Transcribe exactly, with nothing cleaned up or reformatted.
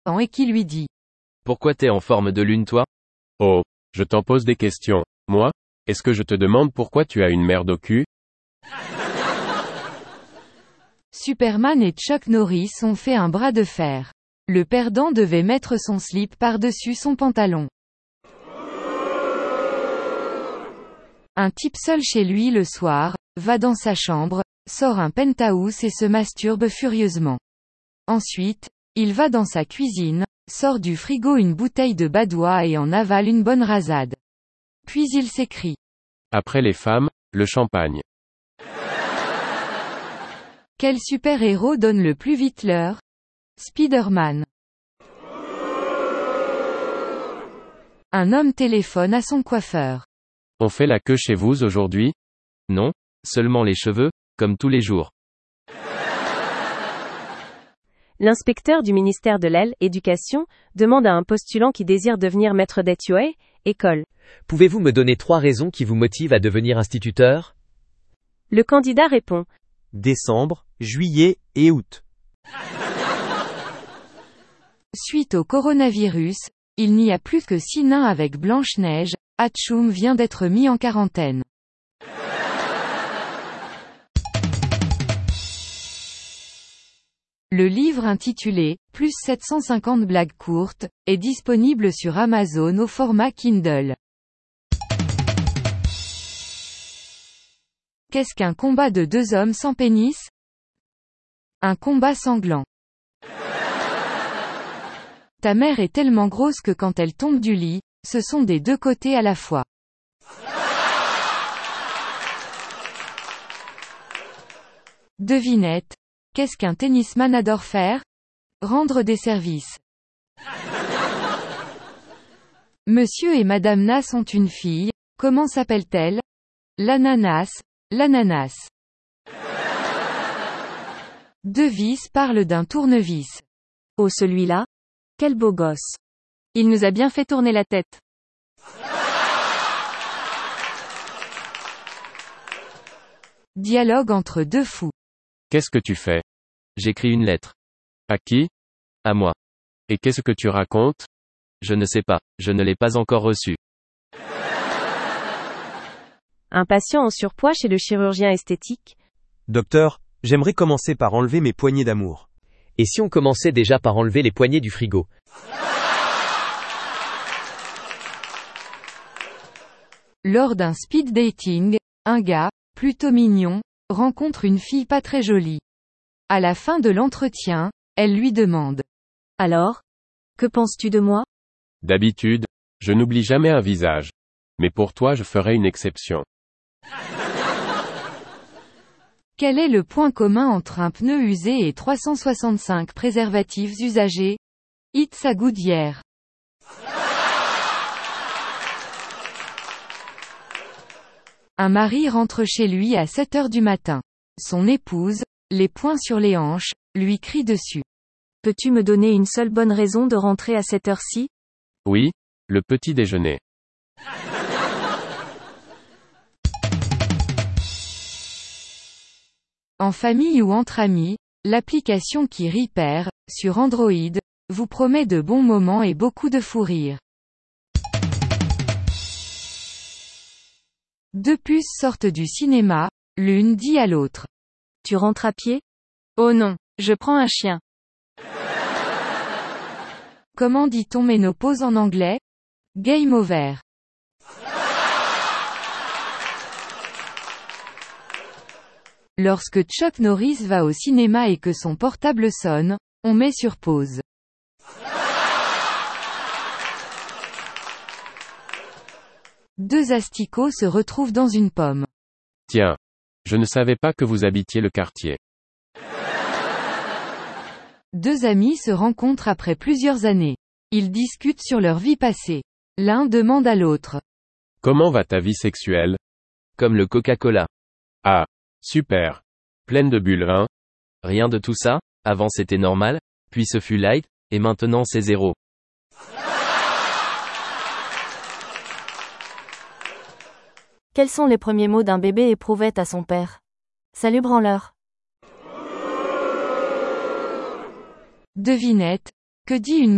et qui lui dit: Pourquoi t'es en forme de lune toi? Oh, je t'en pose des questions. Moi? Est-ce que je te demande pourquoi tu as une merde au cul? Superman et Chuck Norris ont fait un bras de fer. Le perdant devait mettre son slip par-dessus son pantalon. Un type seul chez lui le soir, va dans sa chambre, sort un penthouse et se masturbe furieusement. Ensuite, il va dans sa cuisine, sort du frigo une bouteille de badois et en avale une bonne rasade. Puis il s'écrie: Après les femmes, le champagne. Quel super-héros donne le plus vite l'heure? Spider-Man. Un homme téléphone à son coiffeur. On fait la queue chez vous aujourd'hui? Non, seulement les cheveux, comme tous les jours. L'inspecteur du ministère de l'Éducation demande à un postulant qui désire devenir maître d'E T U A, école. Pouvez-vous me donner trois raisons qui vous motivent à devenir instituteur? Le candidat répond: Décembre, juillet et août. Suite au coronavirus, il n'y a plus que six nains avec Blanche-Neige, Hatchoum vient d'être mis en quarantaine. Le livre intitulé « Plus sept cent cinquante blagues courtes » est disponible sur Amazon au format Kindle. Qu'est-ce qu'un combat de deux hommes sans pénis? Un combat sanglant. Ta mère est tellement grosse que quand elle tombe du lit, ce sont des deux côtés à la fois. Devinette. Qu'est-ce qu'un tennisman adore faire? Rendre des services. Monsieur et Madame Nas ont une fille, comment s'appelle-t-elle? L'ananas, l'ananas. Devis parle d'un tournevis. Oh celui-là? Quel beau gosse. Il nous a bien fait tourner la tête. Dialogue entre deux fous. Qu'est-ce que tu fais? J'écris une lettre. À qui? À moi. Et qu'est-ce que tu racontes? Je ne sais pas, je ne l'ai pas encore reçu. Un patient en surpoids chez le chirurgien esthétique. Docteur, j'aimerais commencer par enlever mes poignées d'amour. Et si on commençait déjà par enlever les poignées du frigo? Lors d'un speed dating, un gars, plutôt mignon, rencontre une fille pas très jolie. À la fin de l'entretien, elle lui demande: Alors? Que penses-tu de moi? D'habitude, je n'oublie jamais un visage. Mais pour toi je ferai une exception. Quel est le point commun entre un pneu usé et trois cent soixante-cinq préservatifs usagés? It's a good year. Un mari rentre chez lui à sept heures du matin. Son épouse, les poings sur les hanches, lui crie dessus. Peux-tu me donner une seule bonne raison de rentrer à cette heure-ci? Oui, le petit déjeuner. En famille ou entre amis, l'application qui Repair, sur Android, vous promet de bons moments et beaucoup de fou rire. Deux puces sortent du cinéma, l'une dit à l'autre: Tu rentres à pied? Oh non, je prends un chien. Comment dit-on ménopause en anglais? Game over. Lorsque Chuck Norris va au cinéma et que son portable sonne, on met sur pause. Deux asticots se retrouvent dans une pomme. Tiens. Je ne savais pas que vous habitiez le quartier. Deux amis se rencontrent après plusieurs années. Ils discutent sur leur vie passée. L'un demande à l'autre: Comment va ta vie sexuelle? Comme le Coca-Cola. Ah. Super. Pleine de bulles, hein? Rien de tout ça, avant c'était normal, puis ce fut light, et maintenant c'est zéro. Quels sont les premiers mots d'un bébé éprouvette à son père? Salut branleur. Devinette. Que dit une